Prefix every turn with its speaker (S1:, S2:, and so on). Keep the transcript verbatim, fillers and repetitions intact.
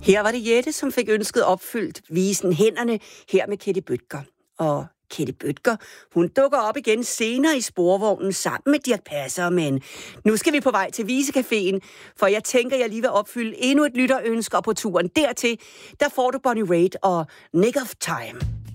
S1: Her var det Jette, som fik ønsket opfyldt visen Hænderne, her med Ketty Bødker. Og Ketty Bødker, hun dukker op igen senere i sporvognen sammen med Dirch Passer, men nu skal vi på vej til Visecaféen, for jeg tænker, jeg lige vil opfylde endnu et lytterønske, og på turen dertil, der får du Bonnie Raitt og Nick of Time.